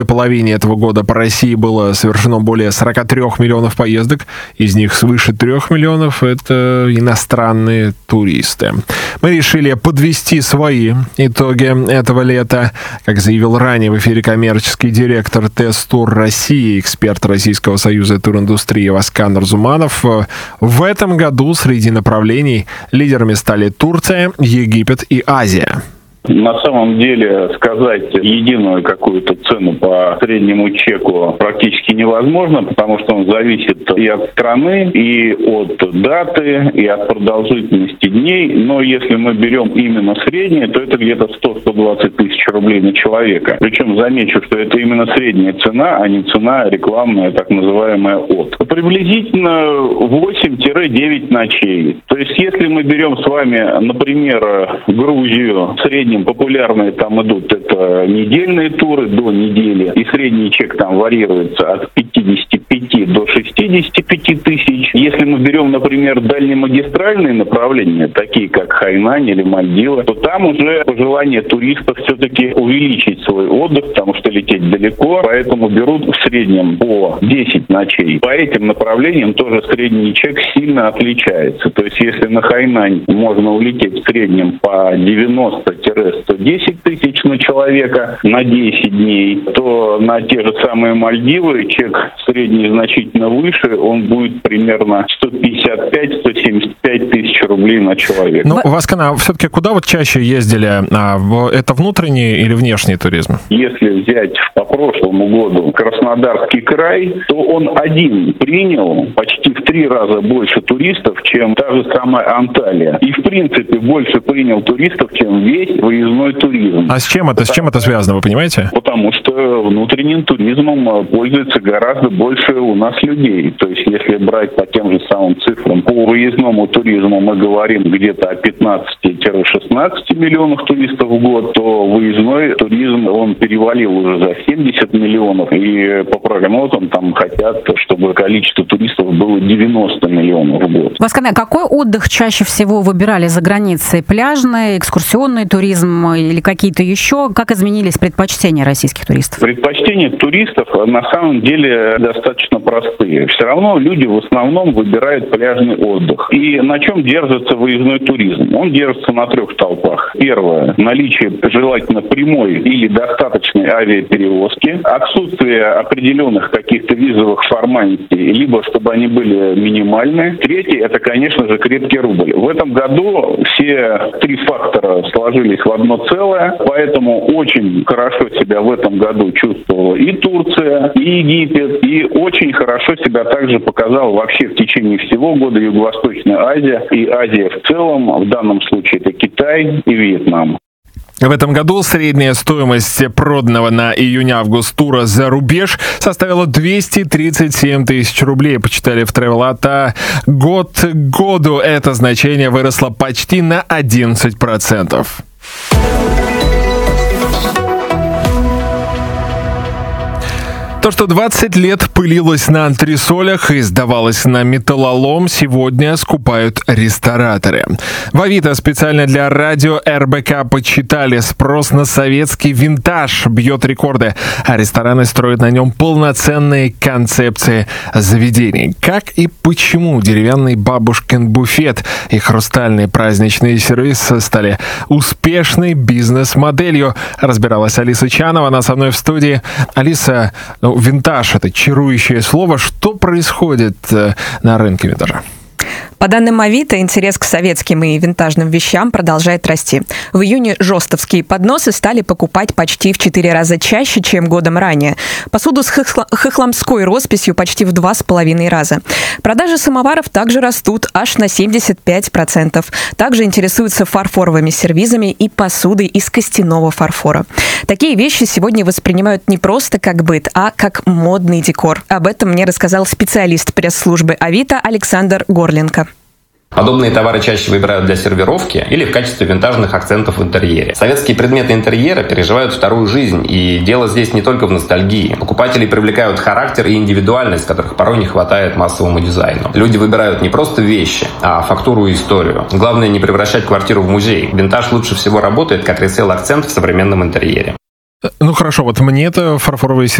половине этого года по России было совершено более 43 миллионов поездок, из них свыше 3 миллионов — это иностранные туристы. Мы решили подвести свои итоги этого лета. Как заявил ранее в эфире коммерческий директор ТЭС Тур России, эксперт Российского союза туриндустрии Васкан Арзуманов, в этом году среди направлений лидерами стали Турция, Египет и Азия. На самом деле сказать единую какую-то цену по среднему чеку практически невозможно, потому что он зависит и от страны, и от даты, и от продолжительности дней. Но если мы берем именно среднее, то это где-то 100-120 тысяч рублей на человека. Причем замечу, что это именно средняя цена, а не цена рекламная, так называемая от. Приблизительно 8-9 ночей. То есть если мы берем с вами, например, Грузию, средний популярные там идут это недельные туры до недели, и средний чек там варьируется от 55 до 65 тысяч. Если мы берем, например, дальнемагистральные направления, такие как Хайнань или Мальдивы, то там уже пожелание туристов все-таки увеличить свой отдых, потому что лететь далеко, поэтому берут в среднем по 10 ночей. По этим направлениям тоже средний чек сильно отличается. То есть если на Хайнань можно улететь в среднем по 90-110 тысяч на человека на 10 дней, то на те же самые Мальдивы чек средний значительно выше, он будет примерно 155-175 тысяч рублей на человека. Ну, Васкан, все-таки куда вот чаще ездили? Это внутренний или внешний туризм? Если взять по прошлому году Краснодарский край, то он один принял почти в 3 раза больше туристов, чем та же самая Анталия. И, в принципе, больше принял туристов, чем весь выездной туризм. А с чем это связано, вы понимаете? Потому что внутренним туризмом пользуется гораздо больше у нас людей. То есть, если брать по тем же самым цифрам, по выездному туризму мы говорим где-то о 15-16 миллионах туристов в год, то выездной туризм, он перевалил уже за 70 миллионов. И по прогнозам там хотят, чтобы количество туристов было 90 миллионов в год. Васкан, какой отдых чаще всего выбирали за границей? Пляжный, экскурсионный туризм или какие-то еще? Как изменились предпочтения российских туристов? Предпочтения туристов на самом деле достаточно простые. Все равно люди в основном выбирают пляжный отдых. И на чем держится выездной туризм? Он держится на 3 столпах. Первое — наличие желательно прямой или достаточной авиаперевозки, отсутствие определенных каких-то визовых формальностей, либо чтобы они были минимальны. Третье — это, конечно же, крепкий рубль. В этом году все 3 фактора сложились в одно целое, поэтому очень хорошо себя в этом году чувствовала и Турция, и Египет, и очень хорошо себя также показала вообще в течение всего года Юго-Восточная Азия и Азия в целом, в данном случае это Китай и Вьетнам. В этом году средняя стоимость проданного на июнь-август тура за рубеж составила 237 тысяч рублей, почитали в Travel.at, а год к году это значение выросло почти на 11%. То, что 20 лет пылилось на антресолях и сдавалось на металлолом, сегодня скупают рестораторы. В Авито специально для радио РБК подсчитали: спрос на советский винтаж бьет рекорды, а рестораны строят на нем полноценные концепции заведений. Как и почему деревянный бабушкин буфет и хрустальные праздничные сервисы стали успешной бизнес-моделью, разбиралась Алиса Чанова. Она со мной в студии. Алиса, винтаж — это чарующее слово. Что происходит на рынке винтажа? По данным Авито, интерес к советским и винтажным вещам продолжает расти. В июне жостовские подносы стали покупать почти в 4 раза чаще, чем годом ранее. Посуду с хохломской росписью почти в 2,5 раза. Продажи самоваров также растут аж на 75%. Также интересуются фарфоровыми сервизами и посудой из костяного фарфора. Такие вещи сегодня воспринимают не просто как быт, а как модный декор. Об этом мне рассказал специалист пресс-службы Авито Александр Горленко. Подобные товары чаще выбирают для сервировки или в качестве винтажных акцентов в интерьере. Советские предметы интерьера переживают вторую жизнь, и дело здесь не только в ностальгии. Покупателей привлекают характер и индивидуальность, которых порой не хватает массовому дизайну. Люди выбирают не просто вещи, а фактуру и историю. Главное не превращать квартиру в музей. Винтаж лучше всего работает как ресейл-акцент в современном интерьере. Ну хорошо, вот мне это фарфоровые